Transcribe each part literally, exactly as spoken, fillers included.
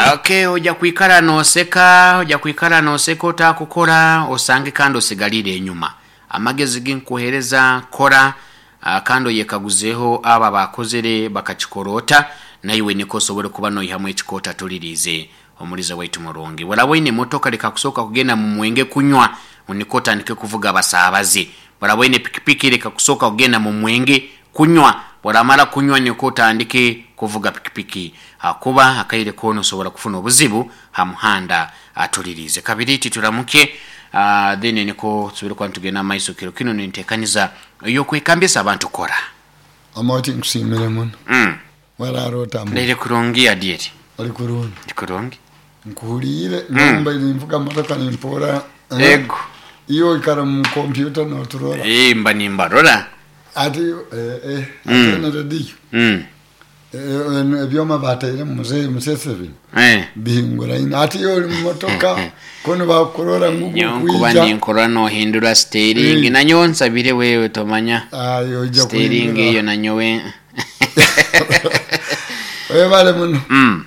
Okay, oja kuikala noseka, oja kuikala noseka otakukola osange kandi osigalire enyuma. Amagezi ginkuhereza kola kandi yekaguzeho aba bakozere bakachikorota naiwe niko sobole kuba no ihamwe chikota tulirize omuliza waitu murongi. Walawe ne motoka leka kusoka kugenda mu mwenge kunywa unikota nike kuvuga basabazi. Walawe ne pikipiki leka kusoka kugenda mu mwenge kunywa walamara kunywa nikota andike kuvuga pikipiki akuba akaire kono sobora kufuna obuzibu hamuhanda atulirize. Kabiriti tulamuke uh, then niko subira kwa ntugena maiso kilo kino nintekaniza yo kwekambisa abantu kora amati nkusimire mun mm wala rota mu lele kurongi adieti ali kurongi kurongi nkuhurire ngamba mm. Nimvuga motoka nimpora ego iyo ikara mu computer no turora eh mba nimba rola ati eh eh atena radio mm eh ebyoma batayire muze musesebe eh bihingura ina ati yo motoka kono bakorora ngubu kuba ninkora no hindura steering e. Na nyonsa bire wewe tomanya ayo ja steering iyo na nyowe wewe bale muno mm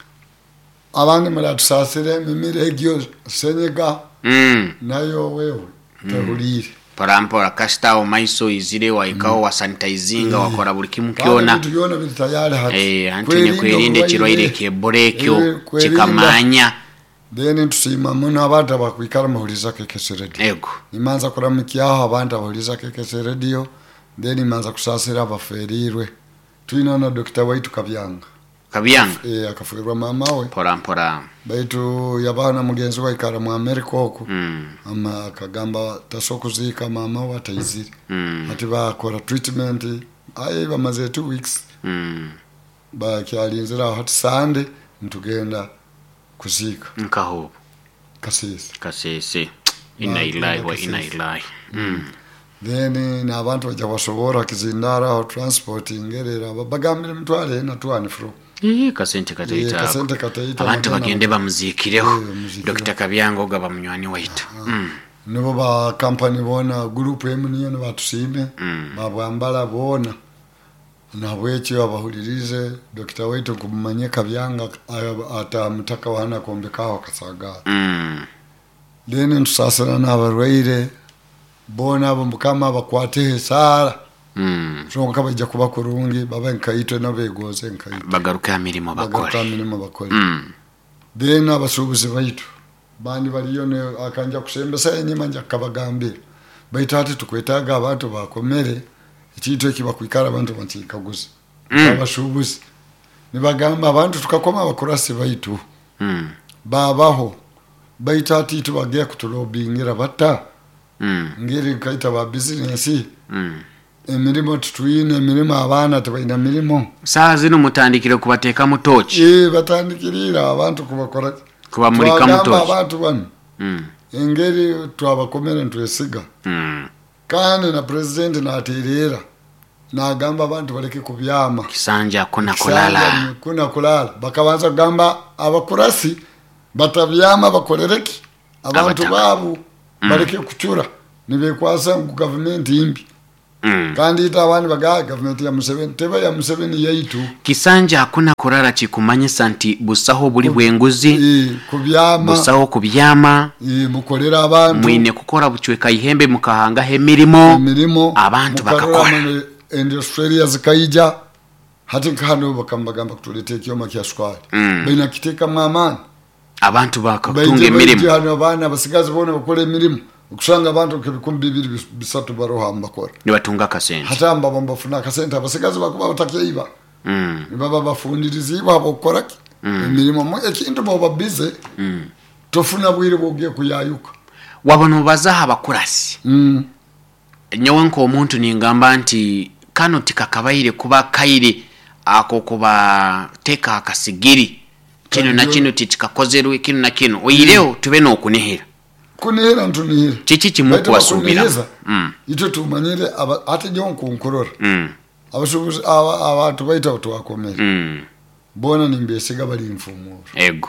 abandi muratusasire mimire egyo senyega mm nayo wewe tahurire parampora kastao maiso izire wa ikao mm. wa sanitizinga mm. wakora buli kimukiona tuliona bitayale hati eh antine kwirinde kirwaire keborekyo kikamanya then tusima muno abata bakwikara muhuliza kekese radio ego imanza kuramukyaho abanta bahuliza kekese radio then imanza kusasira abaferirwe twinona Doctor Waitu Kabyanga Kabyanga eh akafuirwa mama we porampora baitu yabana mugenzi wa ikara mu America oku mm. ama kagamba tasokuzika mama watayizire mm. ati bakora treatment ayi bamaze two weeks mm. ba kyalinzira hati Sunday ntugenda kuzika nkaho kasese kasese ina ilahi wa ina ilahi mm. then nabantu bajya bashobora kizindara au transporting erera bagambira mtwale na tuani fro eh kasente kataita kasente kataita abantu bagende bamuzikireho Doctor Kabyanga ogaba munywani waitu mm. Nibo ba company bona group emniyo no batusime mm. babwambala bona nabwecho abahulirize Doctor Waitu kumanye Kabyanga atamutaka wana kombekaho kasaga mm. then ntusasana nabarwaire bona abo mukama bakwate sara mm. so nkabajja kuba kurungi baba nkaitwe nabegoze nkaitwe bagaruka mirimo bakore bagaruka mirimo bakore mm. then abasubuzi baitu bandi baliyo ne akanja kusembesa enyima nja kabagambira baitu ati tukwetaga abantu bakomere ikintu kibakwikara abantu bakikaguza mm. abasubuzi nibagamba abantu tukakoma abakurasi baitu mm. babaho baitu ati tubagiye kutulobingira bata mm. ngiri kaita ba business mm. emirimo tutwine emirimo abana tubaina mirimo saa zino mutandikire kubateka mutochi eh batandikirira abantu kubakora kuba muri kamutochi abantu bano mm. engeri twabakomere ntwesiga mm. kandi na president natirira nagamba abantu baleke kubyama kisanja kuna kulala kuna kulala bakabanza gamba abakurasi batabyama bakolereki abantu babu mm. baleke kuchura nibekwasa ku government imbi mm. kandi itawani baga government ya Museveni teba ya Museveni yaitu kisanja hakuna kurara chikumanye santi busaho buli bwenguzi e, kubyama busaho kubyama e, mukolera abantu mwine kukora buchweka ihembe mukahanga hemirimo emirimo abantu bakakora industria zikaija hati kano bakambagamba kutulete kyoma kya squad mm. baina kiteka mwamani abantu bakatunga emirimo hano bana basigaze bona bakole emirimo ukusanga abantu kebikumbi bibiri bisatu baroha mbakora ni batunga kasente hata mbaba mbafuna kasente abasigaze bakuba batakiyiba mm. ni baba bafundiriziba abokoraki mm. emirimo mo ekintu bo babize mm. tofuna bwire bogiye kuyayuka wabano bazaha abakurasi mm. nyowe nko omuntu ningamba nti kano tikakabaire kuba kaire ako kuba teka akasigiri kino na kino tikikakozerwe kino na kino oyireo mm. tube no kunihira kunihira ntunihira chichi chimuku wasubira mm. ito tumanyire ate jonko nkorora mm. abashubuzi aba abantu baita utwakomera mm. bona nimbesiga bali mfumo ego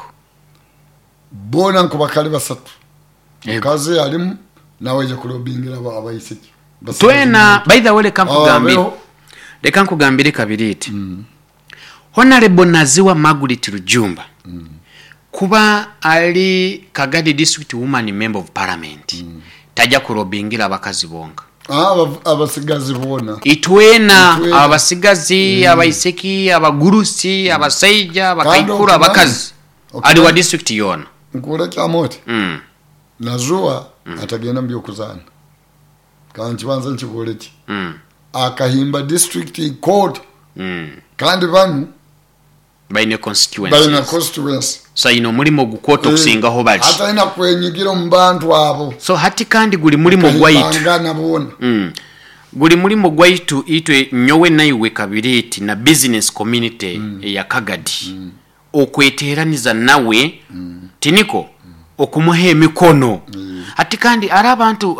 bona nko bakali basatu kaze alimu nawe je kulobingira aba abayisiki twena by the way kanku gambire leka nkugambire kabiriti mm. Honorable Naziwa Margaret Rujumba mm. kuba ali Kagadi District Woman Member of Parliament mm. tajja kurobingira abakazi bonga ah abasigazi bona itwena abasigazi mm. abaiseki abagurusi abasaija abakaikura abakazi okay. ali wa district yona nkura kyamote mm. Nazuwa mm. atagenda mbyo kuzana kanchi banza nchikoleki mm. akahimba district court mm. kandi banu baine constituencies baine constituency so ino mulimo gukoto kusinga ho bali hata ina kwenyigira mu bantu abo so hati kandi guli mulimo gwaitu ngana bona mm. guli mulimo gwaitu itwe nyowe naiwe kabiriti na business community mm. ya Kagadi mm. okweteraniza nawe mm. tiniko mm. okumuhe mikono mm. hati kandi ari abantu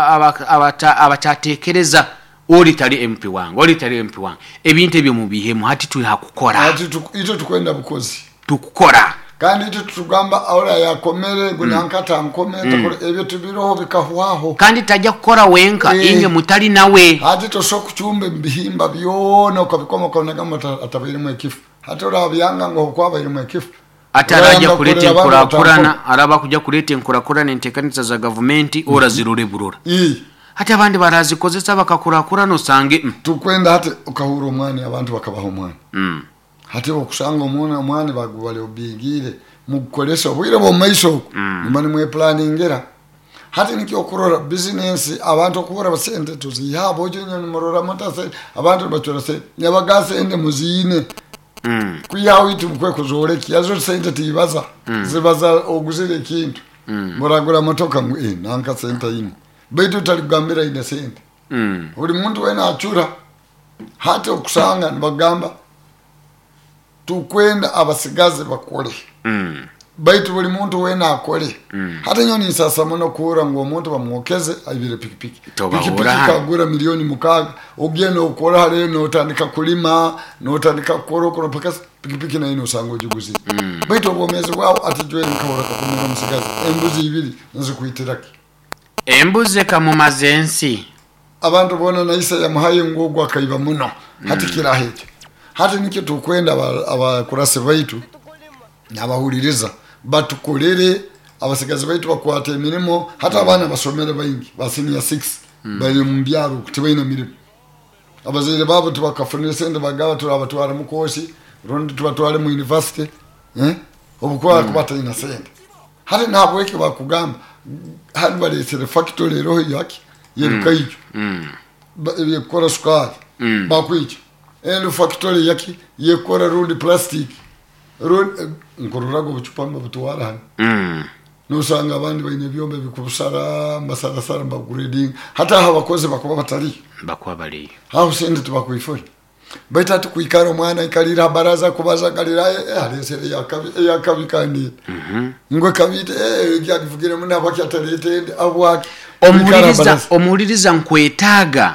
abachatekereza oli tali M P wangu oli tali M P wangu ebintu ebyo mubihemu hati tuli hakukora hati ito tukwenda bukozi tukukora kandi ito tugamba aura yakomere gunankata nkomere mm. ebyo tubiroho bikahwaho kandi tajja kukora wenka e, inge mutali nawe hati to soku chumbe bihimba byona ukabikoma kona kama atabiri mu ekifu hati ora byanga ngo kwaba iri mu ekifu ataraja kulete nkurakurana araba kujja kulete nkurakurana entekanisa za government mm -hmm. ora zirure burura i hati abandi barazikozesa bakakurakurana usange mm. tukwenda hati ukahura umwani abantu bakabaho umwani mm. hati okusanga omwana omwani bagubale obigire mukolesa obwire bo maiso mm. nimani mwe planningera hati nikyo kurora business abantu okubora basente tuziyabo cyo nyone murora mutase abantu bachora se nyabagase ende muzine mm. kuyawo itu mkwe kuzore kiyazo sente tibaza mm. zibaza oguzire kintu mm. muragura motoka mu e nanka sente ine baitu taligambira ine sente mm. uri muntu wena achura hati okusanga nibagamba tukwenda abasigaze bakore mm. baitu buli muntu wena akore mm. hata nyoni sasa muno kura ngo omuntu bamwokeze ayibire pikipiki pikipiki kagura milioni mukaga ogenda okora hale no tandika kulima no tandika koro koro paka pikipiki na ino sango jiguzi mm. baitu obomeze bwao atijwe nkawora kakumira musigaze embuzi ibiri nzo kuitiraki embuze kamumazensi abantu bona naisa ya muhaye ngogwa kaiba muno hati mm. kiraheke hati niki tukwenda abakurase baitu nabahuririza batukolere abasigazi baitu bakwate mirimo hata abana basomere bayingi basiniya six mm. bali mu byaro kutibaina mirimo abazire babo tubakafunira sende bagaba turabatwara mu koshi rondi tubatware mu university eh obukwa mm. kubata ina sende hati nabo weke bakugamba hadi balesere factory roho yaki yerukayo mm. yekora sukari mm. bakwica endo factory yaki yekora road plastic road nkorurago bucupamba butwara hano mm. nusanga abandi baine byombe bikubusara mbasara sara bagreading hata habakoze bakuba batari bakuba bali hawo sende tubakuyifora baita tukuikara mwana ikalira baraza kubaza kalira alesere yakabi yakabi kandi mhm ngwe kabite eh yakivugire muna bakyatarete abwaki omuliriza omuliriza nkwetaga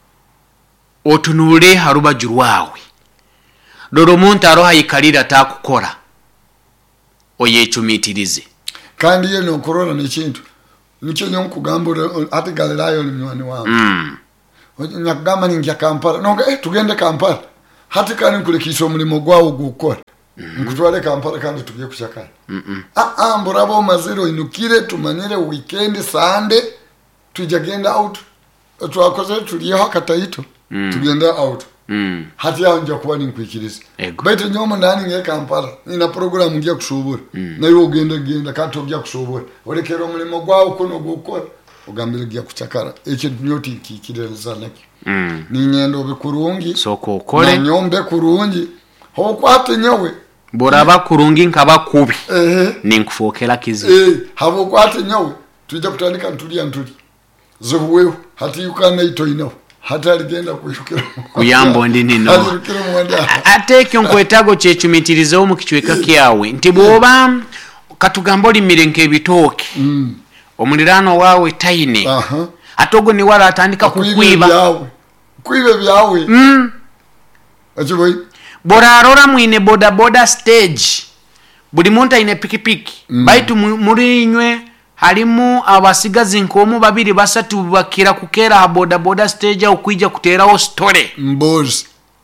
otunule haruba jurwawe doro muntu aroha ikalira takukora oyechumitirize kandi ye no corona ne kintu nicyo nyo kugambura ati galerayo ni mwani wangu mm nyakagamba ni ngya Kampala no eh tugende Kampala hati kandi nkulikisha umulimo gwawo gukora nkutwale Kampala kandi tugiye kushakana mm ah ah mborabo mazero inukire tumanire weekend Sunday tujagenda out twakoze tuliyo kataito mm. tugenda out mm. hati yaho njya kuba ninkwikiriza baitu nyomo ndani nge Kampala ina program ngiye kushobora mm. nayo ugenda genda kandi tujya kushobora orekero umulimo gwawo kuno gukora ugambire giya kuchakara eke nyoti kikireza naki mm. ni nyendo bikurungi soko kole nyombe kurungi ho kwate nyawe boraba kurungi nkaba kubi ehe ninkufokela kizi eh habo kwate nyawe tujja kutandika ntuli antuli zowewe hati yukana ito ino hata aligenda kuyukira kuyambo ndi nino alikira mwanda ateke nkwetago chechumitiriza omu kichweka kyawe ntiboba katugambo limirenke ebitoke mm. omulirano wawe taine aha atogo ni wala atandika kukwiba kwibe byawe mm achiboy bora arora mwine boda boda stage buli muntu ine pikipiki mm. baitu murinywe halimu abasigazi nkomu babiri basatu bakira kukera boda boda stage au kuija kuteraho story mbozi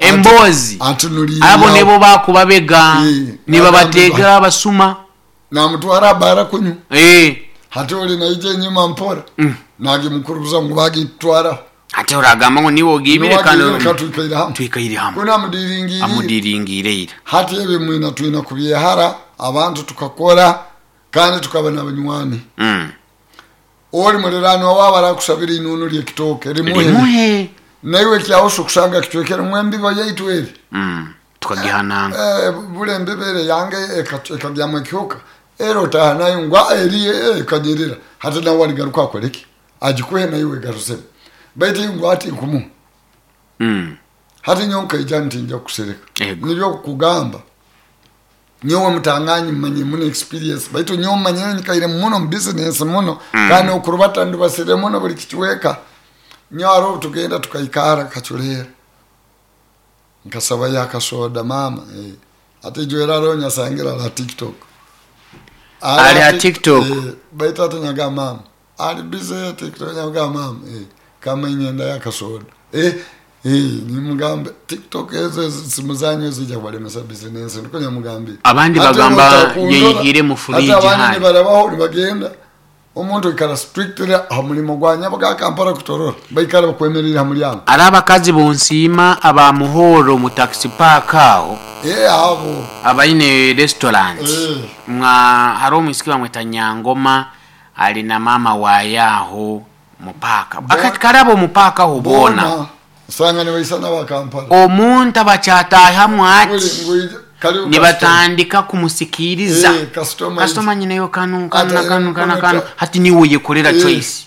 embozi abo nebo bakubabega niba batega abasuma namutwara bara kunyu eh hati oli naije nyuma mpora mm. nagi mukuruza ngubagi twara hati oragamba ngo niwo gibire kano katukaira hamwe twikaire hamwe kuna mudiringire amudiringire hati ebe mwina twina kubiyehara abantu tukakora kandi tukabana abanywani mm oli mulirano wabara kusabira inunu lye kitoke rimuhe naiwe kyawusho kusanga kitwekera mwembi bayitwere mm tukagihananga eh bule mbebere yange ekabyamwe kyoka ero tahanayo ngwa eriye ekagirira hata na wali garuka koleki ajikuhe naiwe garuse baiti ngwa ati kumu mm hata nyonka ijanti nja kusereka nibyo kugamba nyowe mutanganyi manye muno experience baito nyoma nyenyi kaire muno business muno mm. kandi okurubata ndu basire muno buli kitweka nyaro tugenda tukaikara kachurera nkasaba yakasoda mama eh ati joera ronya sangira la TikTok ali ya TikTok eh, baito atanyaga mama ali busy TikTok nyaga mama eh kama inyenda yakasoda eh eh ni mugambe TikTok ezo simuzanyo zija bale mesa business niko nyamugambe abandi bagamba yeyigire mu furiji hati abandi barabaho bagenda umuntu ikara strictly hamulimo gwanya baga kampara kutorora bayikara bakwemerera hamulyango araba kazi bonsima aba muhoro mu taxi park aho eh abo abayine restaurant eh. mwa haro misikiwa mweta Nyangoma ali na mama wayaho mupaka akati karabo mupaka hobona sanga ne bayisana ba kampara omuntu abachata hamwe ati nibatandika kumusikiriza eh, customer, customer nyine yo kanu kana kanu kana kanu hati niwe yekorera eh. choice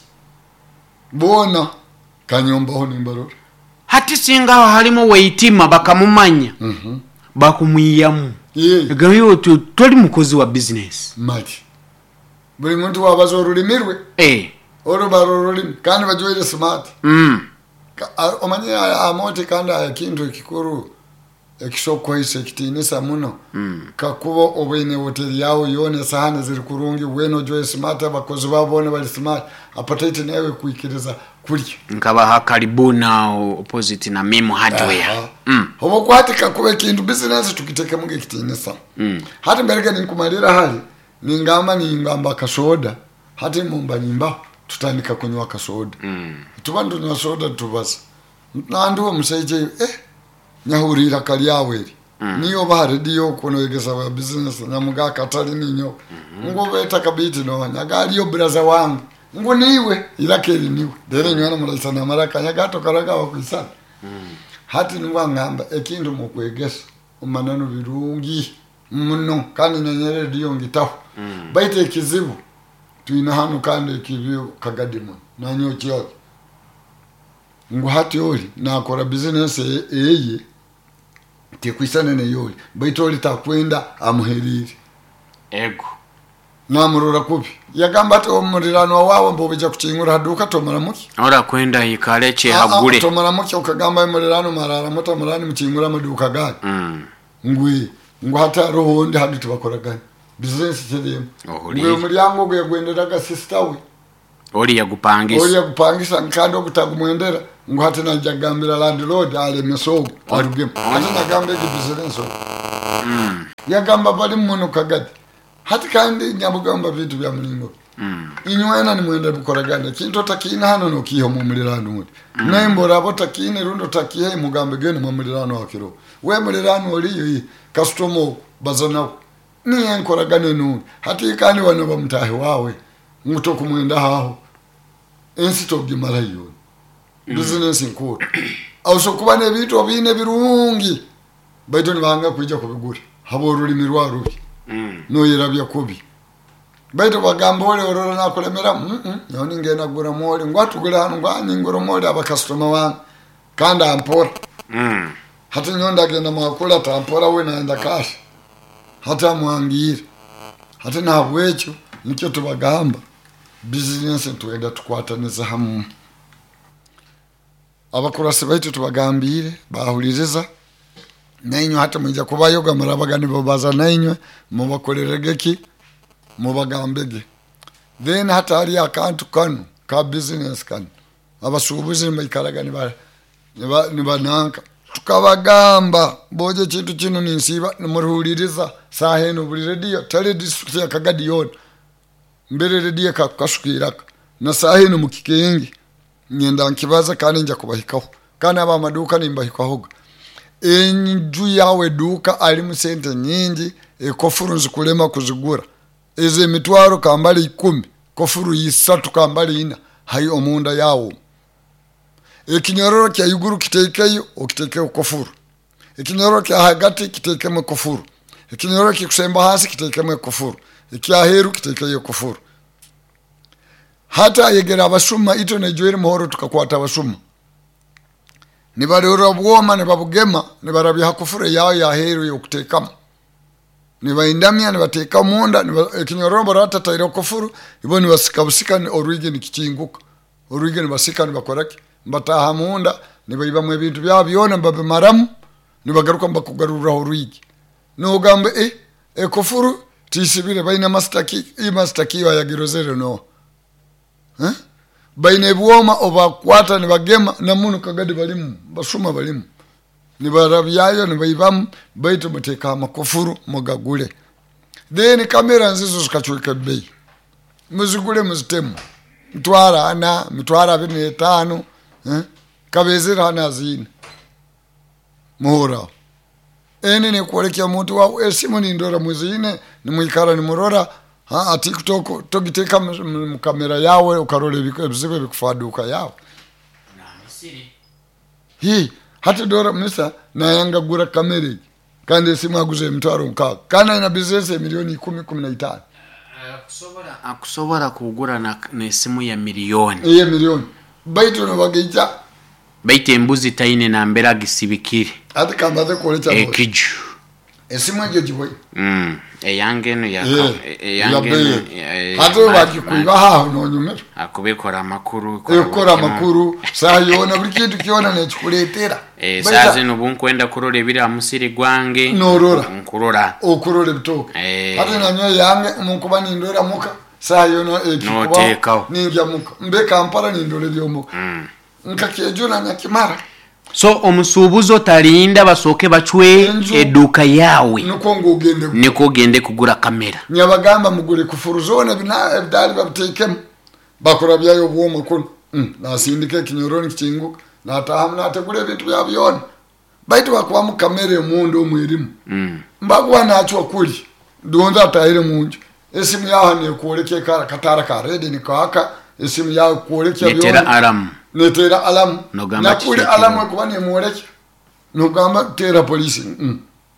bona kanyomba ho nimbarora hati singa harimo weitima bakamumanya mhm mm bakumwiyamu yeah. gayo to toli mukozi wa business mati buri muntu wabazo rulimirwe eh oro barorolimi kandi bajoyire smart mm omanye amote kanda kintu kikuru ekishoko ise kitinisa muno mm. kakubo obene hotel yawo yone sahane ziri kurungi weno joy smart abakozi babone bali smart appetite nawe kuikiriza kuri nkaba hakaribuna opposite na Mimo hardware uh, mm hobo kwati kakube kintu business tukiteke muge kitinisa mm hati mberega ninkumalira hali ningamba ningamba kasoda hati mumba nyimba tutandika kunywa kasoda mm tubandu na soda tubasa nandu omuseje eh nyahurira kali yaweri mm. niyo baharidiyo kono yegesa wa business nyamuga katali ninyo mm -hmm. ngo beta kabiti no nyagali yo braza wangu ngo niwe ilakeli niwe dere nywana mulasa na maraka nyagato karaka wakuisana mm. hati nwa ngamba ekindu mukwegesa umanano birungi muno kandi nyanyere diyo ngitaho mm. baite kizibu tuina hanu kandi kibyo kagadimo nanyo cyo ngo hati yori nakora business eye tekwisana ne yori baitoli takwenda amuheriri ego namurura kubi yagamba ati omurirano wawe mbobeja kuchingura haduka tomara muki ora kwenda ikaleche hagure tomara muki ukagamba murirano marara mota murani muchingura maduka gani mm ngwi ngo hata roho ndi hadi tubakoragana business chedem ngwe muryango gwe gwenderaga sister we oli yagupangisa oli yagupangisa nkando kutagumwendera ngo hata najagambira landlord ale mesogo arugem hata nagambe business mm yagamba bali muno kagati hati kandi nyabugamba vitu bya mulingo mm inywena ni mwenda bukoragana kinto takina hano no kiho mu mulirano muri mm. nembora botakine rundo takihe mugambe gene mu mulirano wakiro we mulirano oli customer bazana ni enkoragane no hati kandi wana bamutahe wawe muto kumwenda haho ensito gimara yo mm. business inko also kubane bitu obine birungi baito nibanga kujja kubigura haboruri mirwarubi mm no yerabya kubi baito bagamba ole ororo nakolemera mhm yoni ngena gura mole ngwatugura hano ngwani ngoro mole aba customer wan kanda ampora mm hata nyonda genda makula tampora we naenda kashi hata mwangira hata na bwecho nicyo tubagamba business tuenda tukwataniza hamwe abakurase baito tubagambire bahuliriza nainyo hata mwija kubayoga marabagani babaza nainyo mubakoleregeki mubagambege then hata ari akantu kanu ka business kanu abasubuzi mbikaragani ba niba nibananka tukabagamba boje kintu kino ninsiba muruhuliriza sahe no buli radio tale district ya Kagadi yona mbere radio kakashukiraka na sahe no mukikengi nyenda nkibaza kandi nja kubahikaho kandi aba maduka nimbahikaho enju yawe duka ali mu sente nyingi ekofuru nzikulema kuzigura eze mitwaro kambali ikumi kofuru yisatu kambali ina hayi omunda yawo ekinyororo kya iguru kitekeyo okitekeyo kofuru ekinyororo kya hagati kitekemo kofuru ekinyororo kikusemba hasi kitekemo kofuru ekya heru kitekeyo kofuru hata yegera abashuma ito nejwere muhoro tukakwata abashuma nibarora bwoma ne babugema ne barabya hakufure yawo ya heru yokutekamo nibaindamya nibateka munda ekinyororo barata taira kofuru ibo nibasikabusika ni orwige nikikinguka orwige nibasika nibakoraki mbataha munda nibayiba mu bintu byabyona mbabe maramu nibagaruka mbakugarura orwige no gambe e e kofuru tisibire baina mastaki i mastaki ya girozere no eh baina bwoma obakwata nibagema namunu Kagadi balimu basuma balimu nibarabyayo nibayibam baito muteka amakofuru mugagule then kamera nzizo zikachweka bei muzigule muzitemu mtwara ana mtwara bine tano eh kabezera ana zine muhora ene ne kuolekya muntu wa esimu ni ndora muzine nimuyikara ni murora ha ati kutoko togiteka mu kamera yawe ukarole bizibe bikufaduka yawe na misiri hi hata dora misa na yanga gura kamera kandi esimu aguze mtwaro mka kana ina business milioni kumi kumi na tano akusobora akusobora kugura na esimu ya milioni iye milioni baito no bageja baite embuzi taine na mbera gisibikiri ati kambaze kolecha ekiju esimu ejo jiboy mm eyange no ya eyange hata bakikuiba haho no nyumero akubekora amakuru ekora amakuru sayona buri kintu kiona ne kikuletera eh saze no bunkwenda kurore biri amusiri gwange norora nkurora okurore bitoka hata nanyo yange munkuba nindora muka sayona ekikuba ninja muka mbe Kampala nindore byomuka mm nkakejuna nyakimara so omusubuzo talinda basoke bachwe eduka yawe nuko ngugende niko gende kugura kamera nyabagamba mugure kufuruzona bina ebdali babtekem bakora byayo bwoma kun mm nasindike kinyoroni kingu natahamna ategure bintu byabyona baitu bakwa mu kamera emundu omwirimu mm mbagwa nacho kuli ndonza taire munju esimu yaho ne kuoleke kara katara ka redi ni kaka esimu yaho kuoleke byona netera alam netera alam no gamba kuli alam ko bane muoleke no gamba tera polisi mm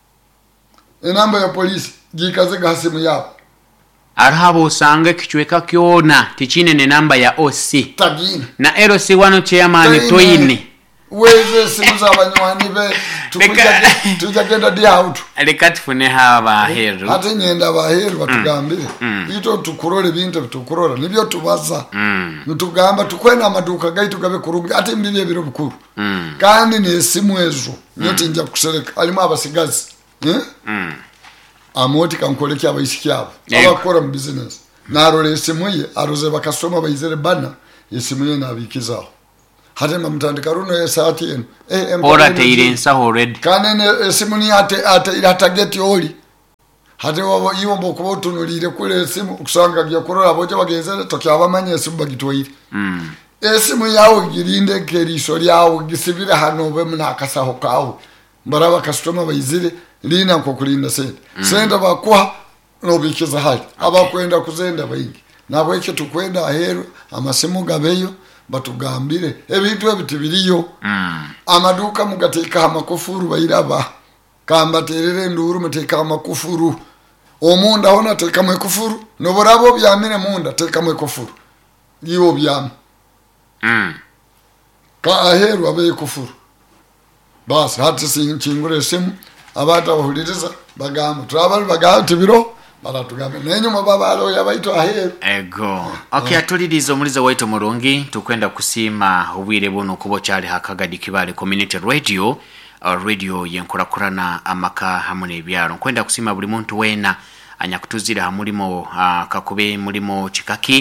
enamba ya polisi gikaze gasimu yaho arhabo usanga kichweka kiona tichine ne namba ya O C tagina na L C wano chairman toyine weze simu za banywani be tukuja tujagenda dia auto alekatifune haba heru ate nyenda baheru batugambire mm. ito tukurore bintu tukurora nibyo tubaza mm. nitugamba tukwena amaduka gaitu gabe kurungi ate mbibye biro bukuru mm. kandi ne simu ezo nyoti mm. nja kusereka alimo abasigazi eh mm. amoti kankolekya abayisikyabo abakora mu business narole simu ye aroze bakasoma bayizere bana yesimu ye nabikizaho hate mamtandika runo ya saati eno eh ora teirensa already kanene esimu ni ate ate ila target oli hate wabo iyo mboko botunulire kule esimu kusanga bya korora boje bagenzere tokyaba manye esimu bagitwire mm esimu yawo girinde kerisho lyawo gisibire hano be munakasaho kawo mbaraba customer bayizire lina ko kulinda sente mm. sente bakwa no bikiza hali okay. abakwenda kuzenda bayingi nabo eke tukwenda aheru amasimu gabeyo batugambire ebintu ebitibiriyo mm. amaduka mugateka amakufuru bayiraba kambaterere nduru muteka amakufuru omunda hona teka amakufuru noborabo byamire munda teka amakufuru yiwo byam mm. ka aheru abe kufuru bas hati sinkingure simu abata bahuliriza bagamba trabal bagati biro baratugambe nenyuma babalo yabaito aheru ego okay atuliriza omuliza waito mulungi tukwenda kusima obwire buno kubo cyali hakagadi kibale community radio uh, radio yenkurakurana amaka hamune byaro kwenda kusima buli muntu wena anyakutuzira hamulimo uh, kakube mulimo chikaki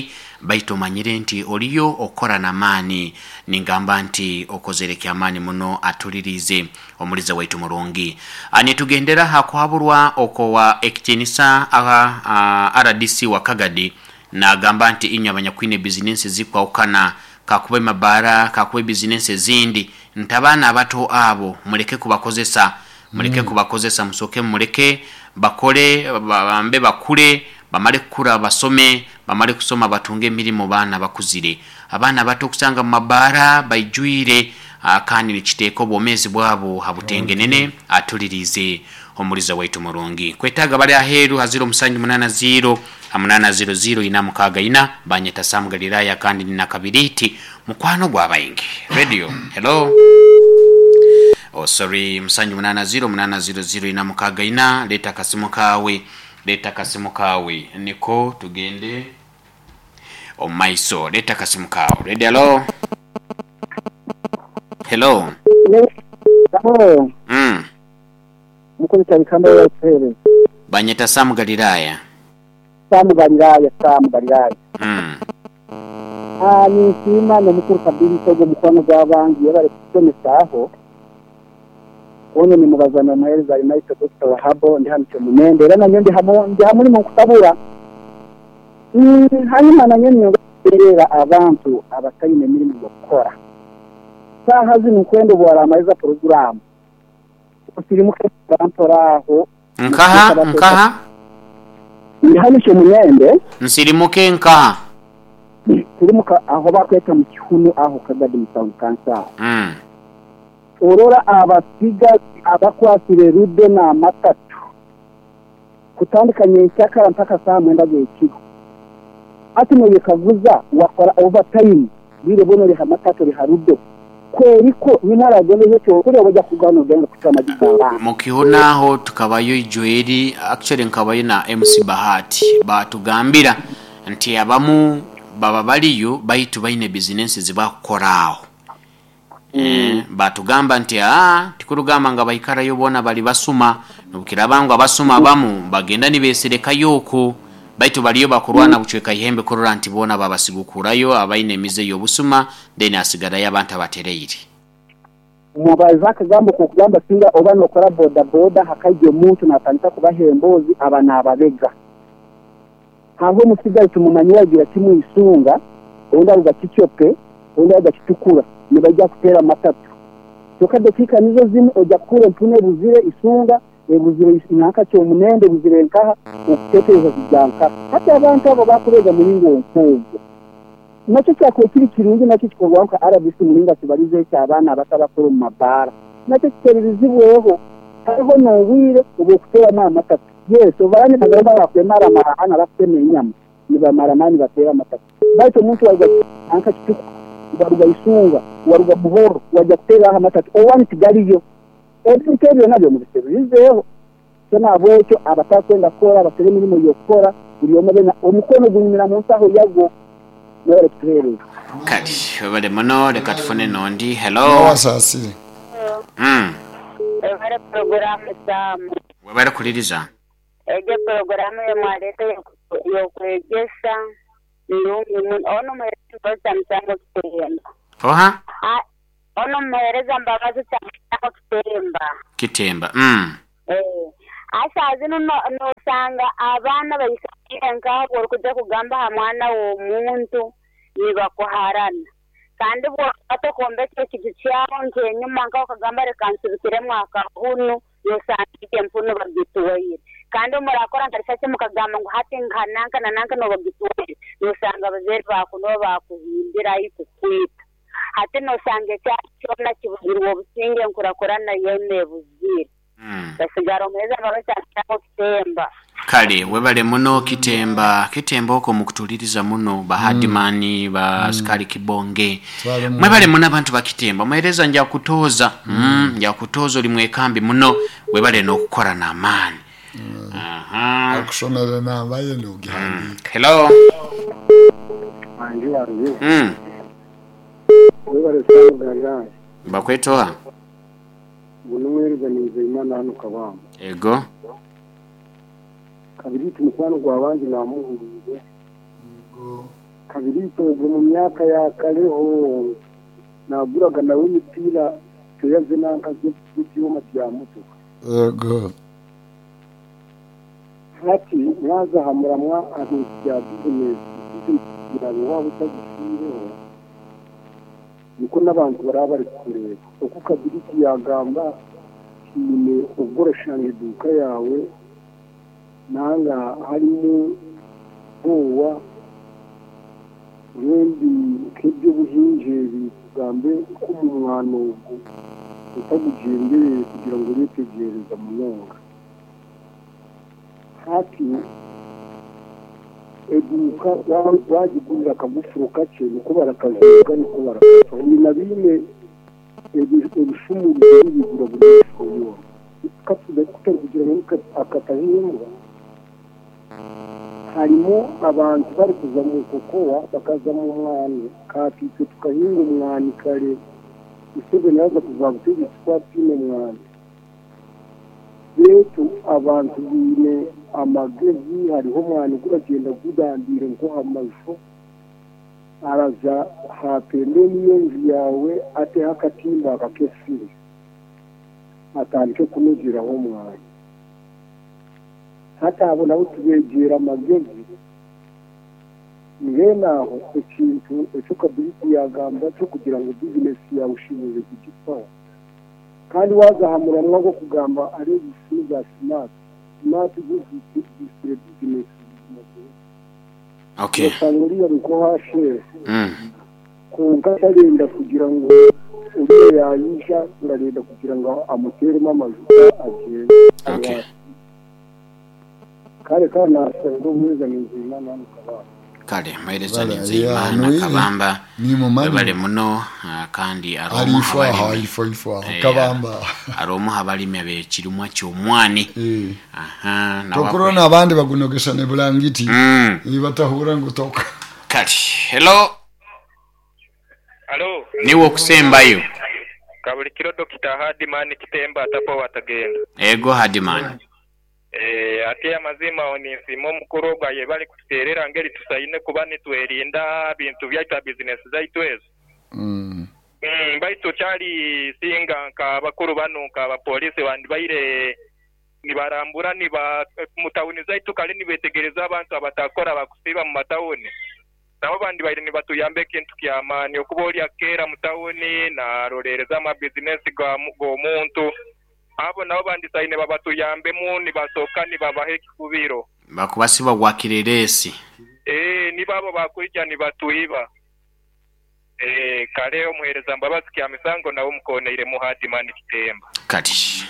baito manyire nti oliyo okora na mani ningamba nti okozereke amani muno atulirize omuliza waitu mulungi ani tugendera hakwabulwa okowa ekitinisa aga R D C wa Kagadi na gamba nti inyo abanyakwine business zikwa ukana kakube mabara kakube business zindi ntabana abato abo muleke kubakozesa muleke mm. kubakozesa musoke muleke bakole bambe bakule bamale kukura basome bamale kusoma batunge milimo bana bakuzire abana bato kusanga mabara bayjuire akani nikiteko bomezi bwabo habutengenene atulirize omuliza waitu mulungi kwetaga bali aheru haziro musanju munana zero amunana zero zero ina mukaga ina banyeta samgaliraya kandi nina kabiriti mukwano gwa bayingi radio hello oh sorry musanju munana zero munana zero zero ina mukaga ina leta kasimu kawe leta kasimu kawe niko tugende o maiso leta kasimu kawe radio hello hello hello mm mukuru cyari kamba ya pere banyeta samgaliraya samgaliraya samgaliraya mm ah ni sima no mukuru kabiri togo mukwano gwabangi yabare kusomesaho ono ni mugazana maelza imaito Doctor Wahabo ndi hano munende rana nyondi hamo ndi hamuri mu kutabura mm hanyuma na nyoni nyogerera abantu abatayine mirimo gukora saha zino kwendo bwara amaiza program usirimuke bantoraho nkaha nkaha ndi hano munende nsirimuke nkaha sirimuka aho bakweta mu kihunu aho Kagadi mu kansa mm urora abasiga abakwasire rude na matatu kutandikanye cyakara mpaka saa mwenda g'ikigo ati no yekavuza wakora overtime bire bono riha matatu riha rudo kweriko nimara gende cyo kuri bajya kugana ugenda kutama gitanga mukihonaho tukabayo Joeli actually nkabayo na M C Bahati batugambira nti abamu baba baliyo bayitu bayine business zibakoraho Eh batugamba nti ah tikurugamba nga bayikara yobona bali basuma nubukira bangu abasuma bamu bagenda nibesereka yoko baitu baliyo bakurwana bucweka ihembe korora nti bona babasigukurayo abayine mize yobusuma then asigara y'abantu abatereyiri mubaza kagamba ko kugamba singa obano kora boda boda hakaje umuntu natandika kubahembozi abana ababega hango musigaye tumumanyagira timu isunga onda ugakichope onda ugakitukura nibajya kutera matatu toka dakika nizo zimu oja kure mpune buzire isunga ebuzire inaka cyo munende buzire nkaha utekereza kujanka hata abantu abo bakurega muri ngo nkuzo nacyo cyakwe kiri kirungi nacyo kikorwa ka R D C mulinga kibarize cyabana abatabakuru mu mabara nacyo kiterezibweho hariho no wire ubu kutera na matatu yes obani bagomba bakwemara mahana bafite inyama nibamara nani batera matatu baito umuntu waje anka kituko baruga isunga waruga buhoro wajya kutera aha matatu owani tigariyo ebikebyo nabyo mu bisebizeho cyana abocyo abatakwenda kora batere mirimo yo kora buri omwe na omukono gunyira mu nsaho yago nore twere kati bale mono le katufone nondi hello wasasi mm ebare program samu webare kuliriza eje program ya mwaleta yo kwegesa niyungi mun ono mwereza msango kitemba oha ono mwereza mbabazi msango kitemba kitemba mm eh asa zino no no sanga abana bayisakira ngabo kujya kugamba ha mwana wo muntu nibakuharana kandi bwo atokombe cyo cyabo nkenyuma ngaho kagamba rekansubikire mwaka hunu yo sangike mpuno bagituwe kandi murakora ntarishake mukagamba ngo hati nkananka nananka no bagituwe yo sanga bazeri bakuno bakuhimbira ikukwita hati no sange cyo na kibuzirwo businge nkurakorana yene buzira mm basigaro meza babasanga kitemba kale webale muno kitemba kitemba uko mukutuliriza muno bahadimani mm. ba skali mm. kibonge mwebale muno abantu bakitemba mwereza nja kutoza mm. mm. nja kutoza limwe kambi muno webale no kukora na amani mm. aha akusomera na baye no gihandi mm. hello anjia ndio mm webale sanga bakwetoa bunumwiriza nize imana hano kabamba ego kabiri tumusano gwa bangi na muhuriye kabiri togo mu myaka ya kaleho naguraga nawe imipira tuyaze nankaze by'ibyuma bya muto yego hati mwaza hamuramwa aho bya business kugira ngo waba utagishireho niko n'abantu baraba bari kureba uko kabiri kiyagamba nyine ubworashanga iduka yawe nanga harimo huwa wendi kibyo buhinjeri gambe ko mu mwana ubwo utagugendere kugira ngo witegereza mu nyonga hati eduka wagigurira akagufuro kake niko barakazuga niko barakazuga ni na bimwe ebishumu bigura buri gihe katuda kugira ngo akatahimba harimo abantu bari kuza mu kokowa bakaza mu mwana katitse tukahinga umwani kare isebe naza kuzabutegeka kwa pine mwana betu abantu bine amagezi hariho mwana uragenda gudandira ngo amajho araza hapende niyo nzi yawe ate hakatimba akakesire atandike kunuziraho mwana hata abo nabo tubegera amagezi naho ikintu cyo kabiri yagamba cyo kugira ngo business yawe ushibuze kugipaho kandi wazahamuranwa go kugamba ari gusubiza smart smart business okay sanguriya ruko hashe mm kunga tarinda kugira ngo ube yayisha urarenda kugira ngo amuteremo amazuka agende okay kare kana sendo mwiza nzima nankaba kale maeleza nzima nakabamba bale muno kandi aromo habali ifo ifo kabamba aromo habali mebe kirumwa cyomwani aha na tokorona abandi bagunogesha ne bulangiti mm ibatahura ngutoka kale hello Hello niwo kusembayo kabulikiro Doctor Hardman Kitemba atapo watagenda ego Hardman eh ate amazima onisimo mukuru baye bali kuterera ngeri tusaine kubani twerinda bintu bya business zaitwezo mm mm baito cyali singa nka bakuru banu nka ba police bandi bayire nibarambura niba mutawuni zaitu kale nibetegereza abantu abatakora bakusiba mu matawuni nabo bandi bayire nibatuyambe kintu kyamani okubolya kera mutawuni na rorereza ama business ga go muntu abo nabo bandi sayine babatuyambe mu nibasoka nibabahe kikubiro bakubasiba gwakireresi eh nibabo bakurija nibatuiba eh kale omuhereza mbabazi kya misango nawo mukoneire mu Hardman Kitemba kati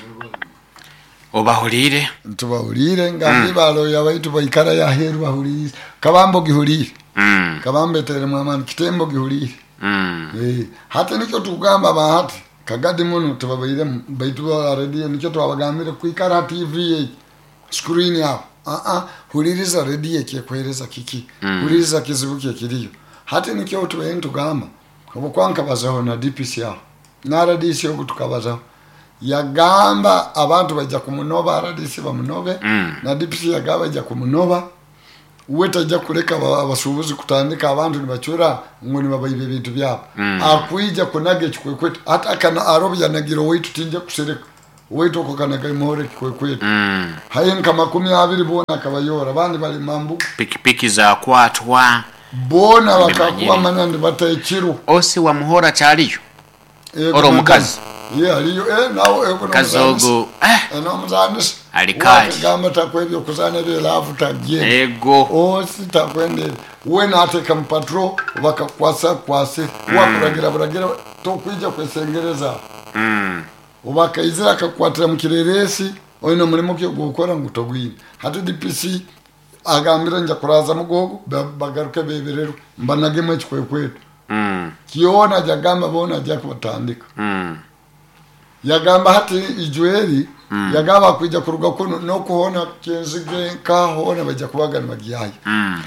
obahulire tubahulire ngambi balo yabaitu bayikara ya heru bahulire kabambo gihulire mm kabambe tere mwamani Kitembo gihulire mm eh hata nicyo tugamba bahati kagadi muno tubabayire baitu wa radio nicyo twabagambire kwikara T V screen ya ah ah huliriza radio kye kwereza kiki mm. huliriza kizibuke kiriyo hata nicyo tubaye tugamba kubo kwanka bazaho na D P C ya na radio cyo kutukabazaho yagamba abantu bajja kumunoba radio C bamunobe mm. na D P C yagaba bajja kumunoba uweta ajja kuleka abasubuzi kutandika abantu nibachura ngoni babayibe bintu byabo mm. akuija kunage kikwekwete hata kana arobya nagiro wetu tinje kusereka wetu ko kanaga imore kikwekwete mm. hayenka makumi abiri bona kabayora bandi bali mambu pikipiki za kwatwa bona bakakuwa manandi batayikiru osi wa muhora cyaliyo oro mukazi yeah aliyo eh nawo eko kazogo eh no muzanisi alikaji gamba takwebyo kuzana byo lavu tagye ego osi takwende wena ateka mpatro bakakwasa kwase mm. wakuragira buragira to kwija kwesengereza mm ubakaizira akakwatira mu kireresi oyino mulimo cyo gukora ngutogwine hatu D P C agambira nja kuraza mugogo bagaruke beberero mbanage mwe kikwekwetu mm kiona jagamba bona jya kubatandika mm yagamba hati ijweri mm. yagaba kwijya kuruga kuno no kuhona kenzige ka hona bajya kubagana magiyaye mm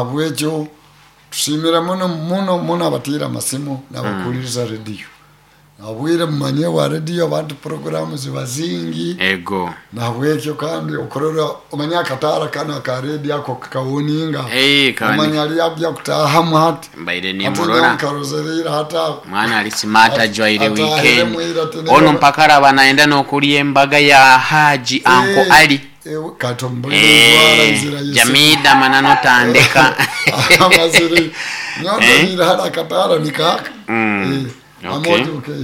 nabwejo tusimira muno muno muno abatira amasimo nabakuliriza radio abwire mumanye wa radio abantu programu zibazingi ego nabwekyo kandi okorora umanya katara kana ka radio ako kawuninga eh kandi umanya ali abya kutaha mwati mbaire ni murora karozerira hata mwana alisimata jwa ile weekend ono mpakara banaenda no kuli embaga ya Haji Anko Ali katombole Jamida manano tandeka amaziri nyondo ni hada katara nikaka eh okay okay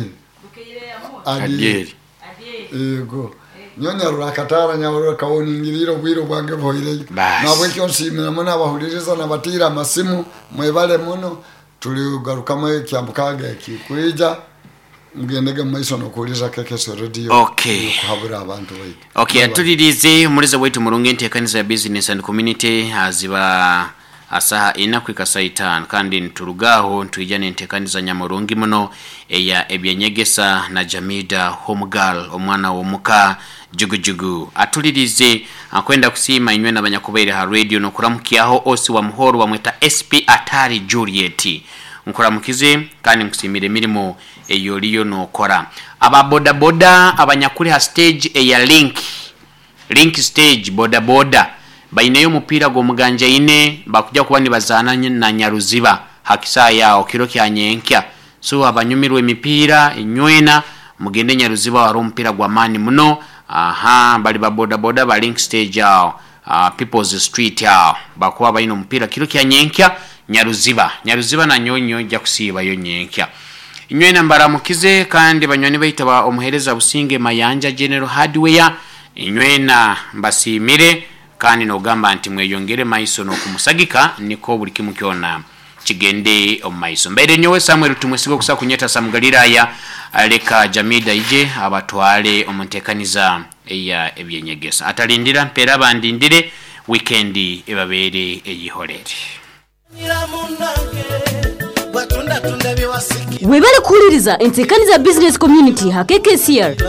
adieri ego nyonya rurakatara nyaworo kawoningiriro bwiro bwange boire nabwe kyonsimira mona abahuliriza nabatira amasimu mwebale muno tuligarukamo kyambukaga kikwija mgendege maiso no kuliza keke radio okay kuhabura abantu wetu okay atulirize muliza wetu murunge ntekaniza ya business and community aziba asaha ina kwika saitano kandi nturugaho ntwijane ntekaniza nyamurungi muno eya ebyenyegesa na Jamida Homegirl omwana wo muka jugujugu atulirize akwenda kusima inywe n'abanyakubaire ha radio no kuramukiaho osi wa muhoro wa mweta S P Atari Juliet nkuramukize kandi nkusimire mirimo eyoliyo no kora aba boda boda abanyakuri ha stage eya link link stage boda boda baineyo mupira go muganja ine bakujya kubani bazana na Nyaruziba hakisa yao kiro kyanyenkya so abanyumirwe mipira inywena mugende Nyaruziba waro mpira gwa mani muno aha bali ba boda boda ba link stage yao uh, people's street yao bakuwa baino mpira kiro kyanyenkya Nyaruziba Nyaruziba na nyonyo jya kusiba yo nyenkya inywena mbaramukize kandi banyoni bayitaba omuhereza businge Mayanja General Hardware inywena mbasimire kandi no gamba anti mweyongere maiso no kumusagika niko buli kimu kyona kigende omaiso mbere nyowe Samuel tumwesigo kusa kunyeta samugalira ya aleka Jamida ije abatwale omuntekaniza eya ebyenyegesa atalindira mpera bandindire weekend ebabere eyiholere webale kuliriza entekaniza business community hakeke C R